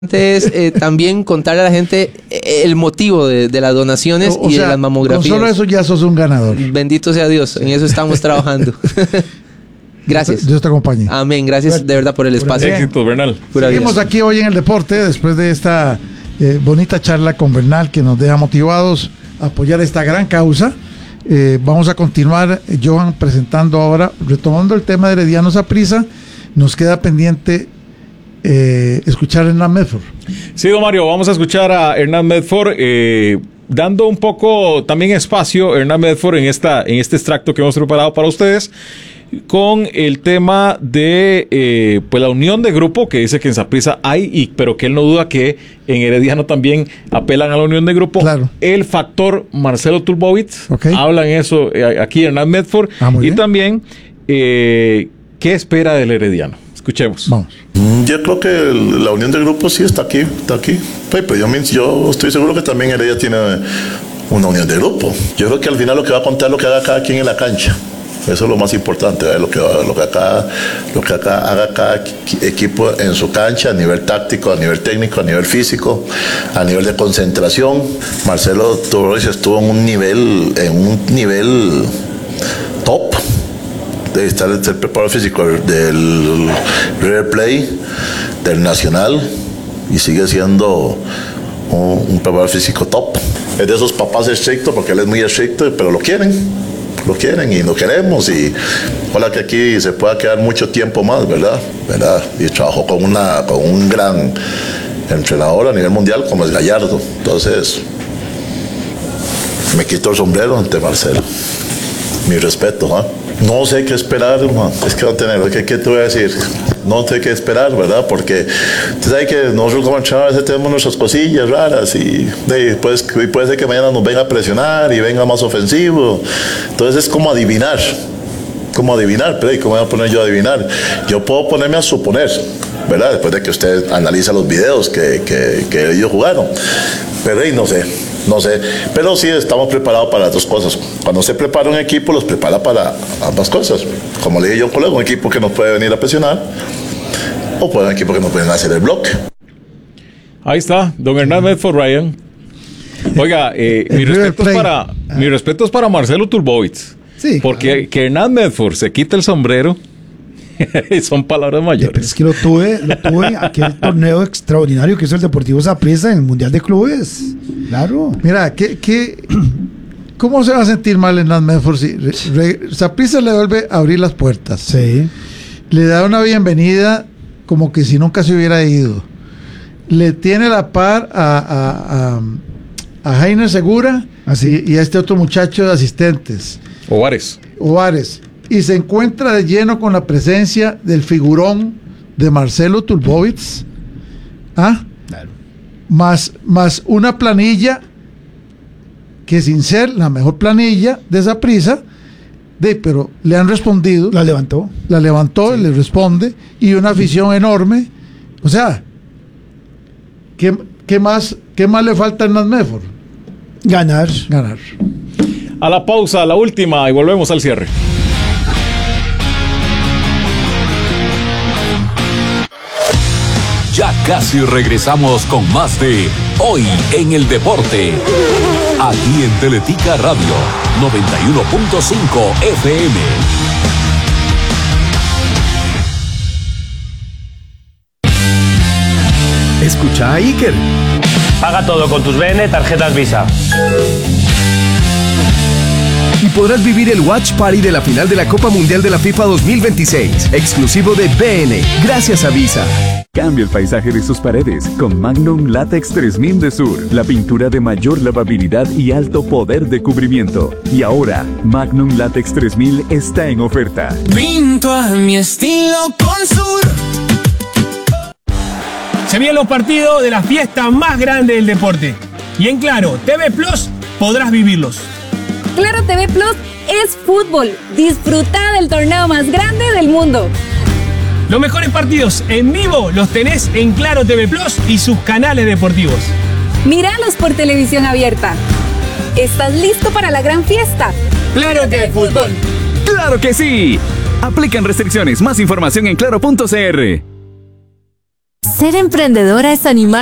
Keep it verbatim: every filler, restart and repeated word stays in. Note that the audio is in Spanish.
es eh, también contarle a la gente el motivo de, de las donaciones o, o y sea, de las mamografías. Con solo eso ya sos un ganador. Bendito sea Dios, en eso estamos trabajando. Gracias. Dios te acompañe. Amén, gracias de verdad por el espacio. Éxito, Bernal. Seguimos aquí hoy en el deporte, después de esta eh, bonita charla con Bernal que nos deja motivados a apoyar esta gran causa. Eh, vamos a continuar, Johan, presentando ahora, retomando el tema de Herediano Saprissa. Nos queda pendiente Eh, escuchar a Hernán Medford. Sí, don Mario, vamos a escuchar a Hernán Medford, eh, dando un poco también espacio, Hernán Medford, en, esta, en este extracto que hemos preparado para ustedes, con el tema de eh, pues la unión de grupo, que dice que en Saprissa hay, y, pero que él no duda que en Herediano también apelan a la unión de grupo. Claro. El factor Marcelo Tulbovitz, okay. Hablan eso eh, aquí Hernán Medford, ah, y bien. También eh, ¿qué espera del Herediano? Escuchemos. Vamos. Yo creo que la unión de grupos sí está aquí, está aquí. Pero yo, yo estoy seguro que también Heredia tiene una unión de grupo. Yo creo que al final lo que va a contar es lo que haga cada quien en la cancha. Eso es lo más importante, ¿verdad? Lo que, lo que, acá, lo que acá haga cada equipo en su cancha, a nivel táctico, a nivel técnico, a nivel físico, a nivel de concentración. Marcelo Tulbovitz estuvo en un nivel, en un nivel top. De estar el preparador físico del River Plate, del Nacional, y sigue siendo un, un preparador físico top. Es de esos papás estrictos, porque él es muy estricto, pero lo quieren, lo quieren y lo queremos, y ojalá que aquí se pueda quedar mucho tiempo más, ¿verdad? ¿verdad? Y trabajó con, una, con un gran entrenador a nivel mundial como es Gallardo. Entonces, me quito el sombrero ante Marcelo. Mi respeto, ¿eh? No sé qué esperar, man. Es que no tener, ¿qué, ¿qué te voy a decir? No sé qué esperar, ¿verdad? Porque usted sabe que nosotros como entrenadores a veces tenemos nuestras cosillas raras y, y, pues, y puede ser que mañana nos venga a presionar y venga más ofensivo. Entonces es como adivinar, como adivinar, pero ¿y cómo voy a poner yo a adivinar? Yo puedo ponerme a suponer, ¿verdad? Después de que usted analiza los videos que, que, que ellos jugaron. Pero y no sé. No sé, pero sí estamos preparados para las dos cosas. Cuando se prepara un equipo, los prepara para ambas cosas. Como le dije yo a un colega, un equipo que nos puede venir a presionar o puede un equipo que nos puede hacer el bloque. Ahí está, don Hernán Medford, Ryan. Oiga, eh, mi, respeto es para, mi respeto es para Marcelo Tulbovitz. Sí, porque claro. Que Hernán Medford se quite el sombrero son palabras mayores. Es que lo tuve, lo tuve en aquel torneo extraordinario que hizo el Deportivo Saprissa en el Mundial de Clubes. Claro. Mira, ¿qué, qué, ¿cómo se va a sentir mal Hernán Medford si Saprissa le vuelve a abrir las puertas? Sí. Le da una bienvenida como que si nunca se hubiera ido. Le tiene la par a, a, a, a Jainer Segura ¿Así? y, y a este otro muchacho de asistentes. Ovares. Ovares. Y se encuentra de lleno con la presencia del figurón de Marcelo Tulbovitz. ¿Ah? Claro. Más, más una planilla que sin ser la mejor planilla de Saprissa, de, pero le han respondido. La levantó. La levantó, sí. Y le responde. Y una afición enorme. O sea, ¿qué, qué, más, qué más le falta a Hernán Medford? Ganar. Ganar. A la pausa, la última, y volvemos al cierre. Ya casi regresamos con más de Hoy en el Deporte. Aquí en Teletica Radio noventa y uno punto cinco F M. Escucha a Iker. Paga todo con tus B N, tarjetas Visa. Y podrás vivir el Watch Party de la final de la Copa Mundial de la FIFA dos mil veintiséis, exclusivo de B N, gracias a Visa. Cambia el paisaje de sus paredes con Magnum Latex tres mil de Sur, la pintura de mayor lavabilidad y alto poder de cubrimiento. Y ahora, Magnum Latex tres mil está en oferta. Pinto a mi estilo con Sur. Se vienen los partidos de la fiesta más grande del deporte. Y en Claro T V Plus podrás vivirlos. Claro T V Plus es fútbol. Disfruta del torneo más grande del mundo. Los mejores partidos en vivo los tenés en Claro T V Plus y sus canales deportivos. Míralos por televisión abierta. ¿Estás listo para la gran fiesta? ¡Claro T V Fútbol! ¡Claro que sí! Aplican restricciones. Más información en claro punto c r. Ser emprendedora es animar